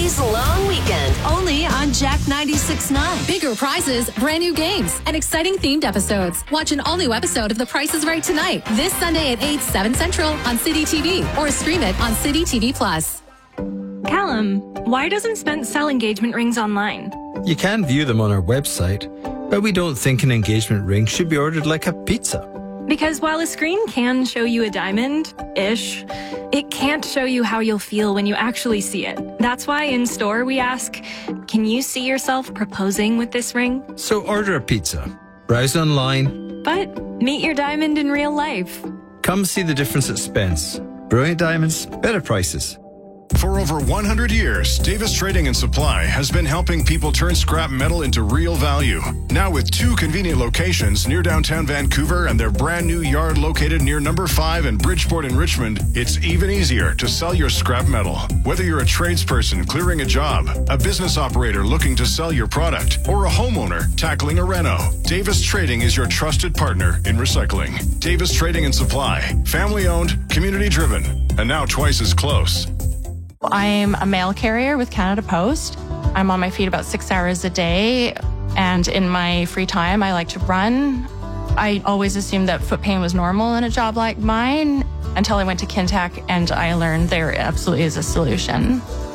Rockies long weekend. Only on Jack 96.9. Bigger prizes, brand new games, and exciting themed episodes. Watch an all-new episode of The Price is Right tonight, this Sunday at 8, 7 Central on City TV, or stream it on City TV+. Callum, why doesn't Spence sell engagement rings online? You can view them on our website, but we don't think an engagement ring should be ordered like a pizza. Because while a screen can show you a diamond-ish, it can't show you how you'll feel when you actually see it. That's why in store we ask, can you see yourself proposing with this ring? So order a pizza, browse online, but meet your diamond in real life. Come see the difference at Spence. Brilliant diamonds, better prices. For over 100 years, Davis Trading and Supply has been helping people turn scrap metal into real value. Now with 2 convenient locations near downtown Vancouver and their brand new yard located near number 5 in Bridgeport in Richmond, it's even easier to sell your scrap metal. Whether you're a tradesperson clearing a job, a business operator looking to sell your product, or a homeowner tackling a reno, Davis Trading is your trusted partner in recycling. Davis Trading and Supply, family-owned, community-driven, and now twice as close. I'm a mail carrier with Canada Post. I'm on my feet about 6 hours a day, and in my free time, I like to run. I always assumed that foot pain was normal in a job like mine until I went to Kintac and I learned there absolutely is a solution.